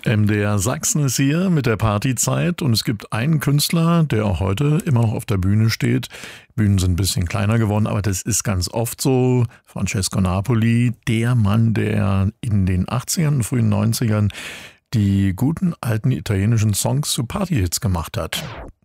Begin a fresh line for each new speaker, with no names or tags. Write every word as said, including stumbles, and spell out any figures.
M D R Sachsen ist hier mit der Partyzeit und es gibt einen Künstler, der auch heute immer noch auf der Bühne steht. Bühnen sind ein bisschen kleiner geworden, aber das ist ganz oft so. Francesco Napoli, der Mann, der in den achtzigern und frühen neunzigern die guten alten italienischen Songs zu Partyhits gemacht hat.